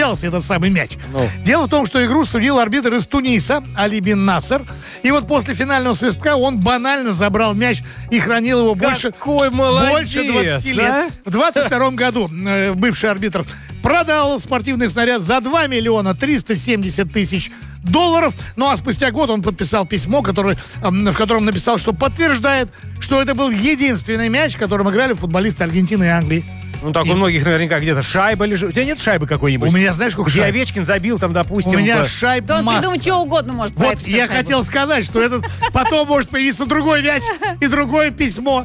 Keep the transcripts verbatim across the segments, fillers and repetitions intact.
появлялся этот самый мяч. Ну. Дело в том, что игру судил арбитр из Туниса, Али бин Насер. И вот после финального свистка он банально забрал мяч и хранил его больше, Какой молодец, больше двадцати лет. а? В двадцать втором году э, бывший арбитр продал спортивный снаряд за два миллиона триста семьдесят тысяч долларов. Ну а спустя год он подписал письмо, который, э, в котором написал, что подтверждает, что это был единственный мяч, которым играли футболисты Аргентины и Англии. Ну, так И- у многих наверняка где-то шайба лежит. У тебя нет шайбы какой-нибудь? У меня, знаешь, сколько Где шайб? Овечкин забил там, допустим... У меня по- шайб Да он масса. придумать что угодно может про Вот это я шайбу. хотел сказать, что этот потом может появиться другой мяч и другое письмо.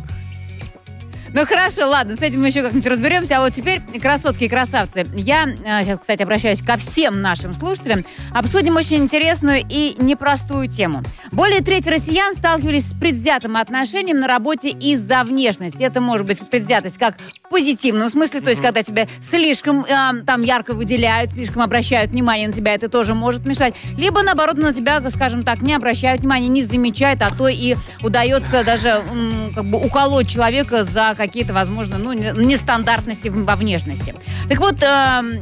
Ну хорошо, ладно, с этим мы еще как-нибудь разберемся. А вот теперь, красотки и красавцы, я э, сейчас, кстати, обращаюсь ко всем нашим слушателям. Обсудим очень интересную и непростую тему. Более трети россиян сталкивались с предвзятым отношением на работе из-за внешности. Это может быть предвзятость как в позитивном смысле, то есть когда тебя слишком э, там ярко выделяют, слишком обращают внимание на тебя, это тоже может мешать. Либо, наоборот, на тебя, скажем так, не обращают внимания, не замечают, а то и удается даже м, как бы уколоть человека за какие-то, возможно, ну, не- нестандартности в- во внешности. Так вот, э,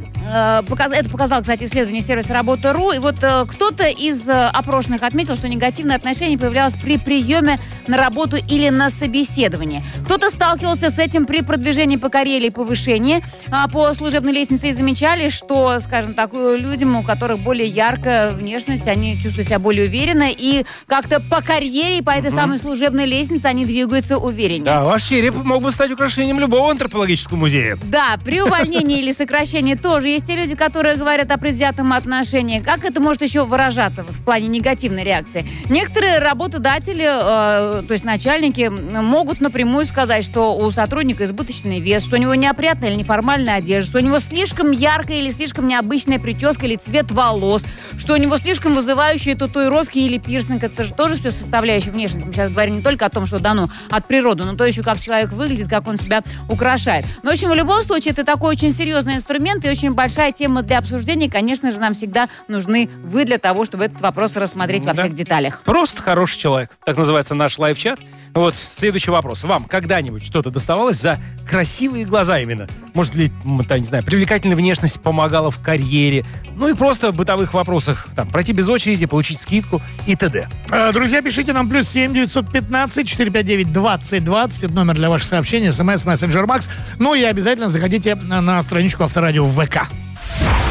э, показ- это показало, кстати, исследование сервиса «Работа.ру». И вот э, кто-то из э, опрошенных отметил, что негативное отношение появлялось при приеме на работу или на собеседовании. Кто-то сталкивался с этим при продвижении по карьере и повышении а, по служебной лестнице и замечали, что, скажем так, э, людям, у которых более яркая внешность, они чувствуют себя более уверенно и как-то по карьере и по этой самой служебной лестнице они двигаются увереннее. Да, ваш череп мог бы стать украшением любого антропологического музея. Да, при увольнении или сокращении тоже есть те люди, которые говорят о предвзятом отношении. Как это может еще выражаться вот, в плане негативной реакции? Некоторые работодатели, э, то есть начальники, м, могут напрямую сказать, что у сотрудника избыточный вес, что у него неопрятная или неформальная одежда, что у него слишком яркая или слишком необычная прическа или цвет волос, что у него слишком вызывающие татуировки или пирсинг. Это же тоже все составляющие внешности. Мы сейчас говорим не только о том, что дано от природы, но то еще как человек выглядит, как он себя украшает. Но, в общем, в любом случае, это такой очень серьезный инструмент и очень большая тема для обсуждения. И, конечно же, нам всегда нужны вы для того, чтобы этот вопрос рассмотреть во Да. всех деталях. Просто хороший человек. Так называется наш лайв-чат. Вот, следующий вопрос. Вам когда-нибудь что-то доставалось за красивые глаза именно? Может ли, м, та, не знаю, привлекательная внешность помогала в карьере? Ну и просто в бытовых вопросах. Там, пройти без очереди, получить скидку и т.д. Э, Друзья, пишите нам плюс семь девятьсот пятнадцать четыре пять девять двадцать двадцать. Это номер для ваших сообщений. СМС, мессенджер Макс. Ну и обязательно заходите на, на страничку Авторадио в ВК.